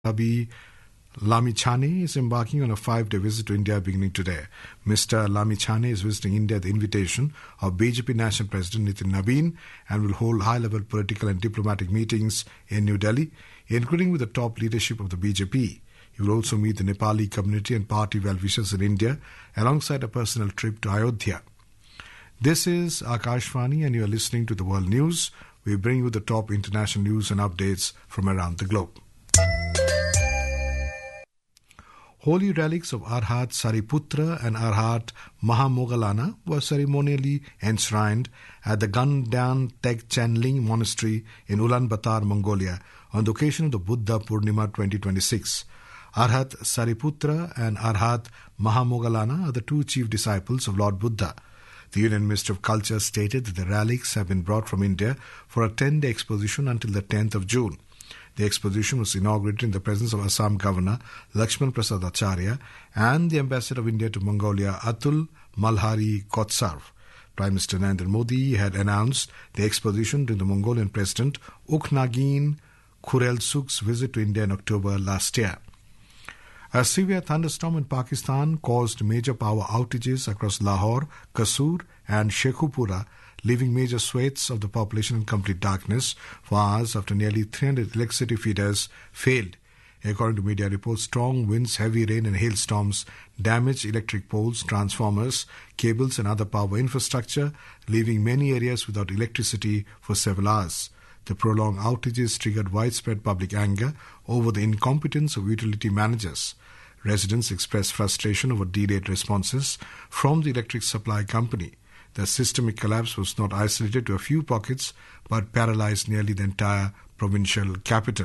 Ravi Lamichhane is embarking on a 5-day visit to India beginning today. Mr. Lamichhane is visiting India at the invitation of BJP National President Nitin Nabin and will hold high-level political and diplomatic meetings in New Delhi, including with the top leadership of the BJP. He will also meet the Nepali community and party well-wishers in India alongside a personal trip to Ayodhya. This is Akashvani and you are listening to the World News. We bring you the top international news and updates from around the globe. Holy relics of Arhat Sariputra and Arhat Mahamogalana were ceremonially enshrined at the Gandan Tek Chanling Monastery in Ulaanbaatar, Mongolia, on the occasion of the Buddha Purnima 2026. Arhat Sariputra and Arhat Mahamogalana are the two chief disciples of Lord Buddha. The Union Ministry of Culture stated that the relics have been brought from India for a 10-day exposition until the 10th of June. The exposition was inaugurated in the presence of Assam Governor Lakshman Prasad Acharya and the Ambassador of India to Mongolia Atul Malhari Kotsarv. Prime Minister Narendra Modi had announced the exposition during the Mongolian President Ukhnagin Khurelsuk's visit to India in October last year. A severe thunderstorm in Pakistan caused major power outages across Lahore, Kasur and Sheikhupura, leaving major swathes of the population in complete darkness for hours after nearly 300 electricity feeders failed. According to media reports, strong winds, heavy rain and hailstorms damaged electric poles, transformers, cables and other power infrastructure, leaving many areas without electricity for several hours. The prolonged outages triggered widespread public anger over the incompetence of utility managers. Residents expressed frustration over delayed responses from the electric supply company. The systemic collapse was not isolated to a few pockets but paralyzed nearly the entire provincial capital.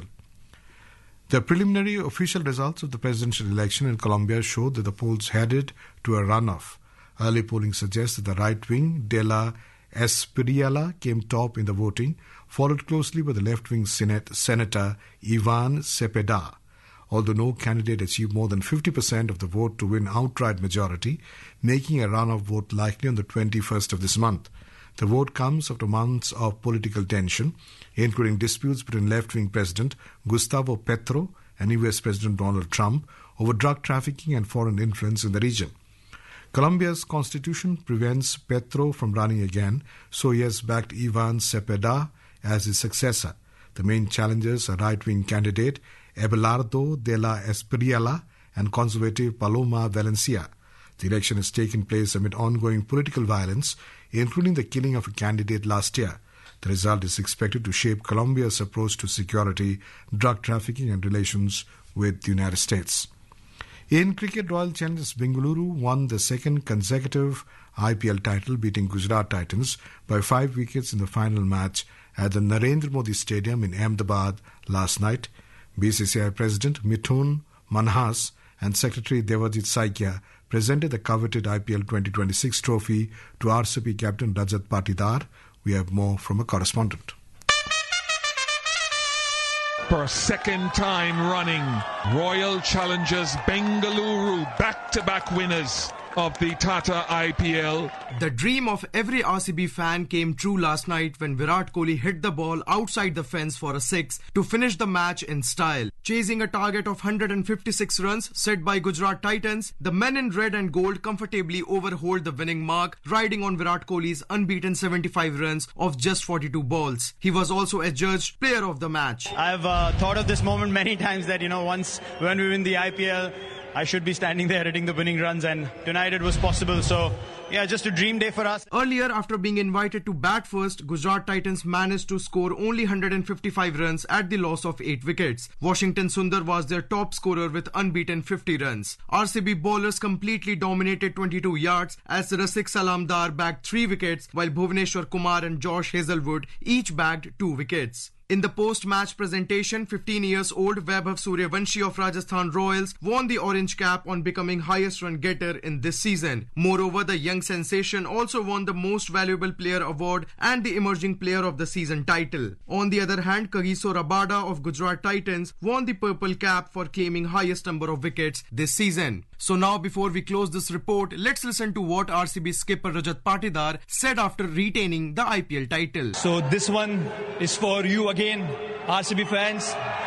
The preliminary official results of the presidential election in Colombia showed that the polls headed to a runoff. Early polling suggests that the right-wing De La Espriella came top in the voting, followed closely by the left-wing Senator Ivan Cepeda. Although no candidate achieved more than 50% of the vote to win outright majority, making a runoff vote likely on the 21st of this month. The vote comes after months of political tension, including disputes between left-wing President Gustavo Petro and US President Donald Trump over drug trafficking and foreign influence in the region. Colombia's constitution prevents Petro from running again, so he has backed Ivan Cepeda as his successor. The main challengers are right-wing candidate Abelardo de la Espriella and conservative Paloma Valencia. The election has taken place amid ongoing political violence, including the killing of a candidate last year. The result is expected to shape Colombia's approach to security, drug trafficking and relations with the United States. In cricket, Royal Challengers Bengaluru won the second consecutive IPL title, beating Gujarat Titans by 5 wickets in the final match at the Narendra Modi Stadium in Ahmedabad last night. BCCI President Mithun Manhas and Secretary Devajit Saikia presented the coveted IPL 2026 trophy to RCB captain Rajat Patidar. We have more from a correspondent. For a second time running, Royal Challengers Bengaluru back-to-back winners of the Tata IPL. The dream of every RCB fan came true last night when Virat Kohli hit the ball outside the fence for a six to finish the match in style. Chasing a target of 156 runs set by Gujarat Titans, the men in red and gold comfortably overhauled the winning mark, riding on Virat Kohli's unbeaten 75 runs of just 42 balls. He was also adjudged player of the match. I've thought of this moment many times that, once when we win the IPL, I should be standing there hitting the winning runs, and tonight it was possible. So, just a dream day for us. Earlier, after being invited to bat first, Gujarat Titans managed to score only 155 runs at the loss of 8 wickets. Washington Sundar was their top scorer with unbeaten 50 runs. RCB bowlers completely dominated 22 yards as Rasik Salamdar bagged 3 wickets, while Bhuvneshwar Kumar and Josh Hazelwood each bagged 2 wickets. In the post-match presentation, 15-year-old Vaibhav Suryavanshi of Rajasthan Royals won the orange cap on becoming highest run getter in this season. Moreover, the young sensation also won the Most Valuable Player award and the Emerging Player of the Season title. On the other hand, Kagiso Rabada of Gujarat Titans won the purple cap for claiming highest number of wickets this season. So now, before we close this report, let's listen to what RCB skipper Rajat Patidar said after retaining the IPL title. So this one is for you again, RCB fans.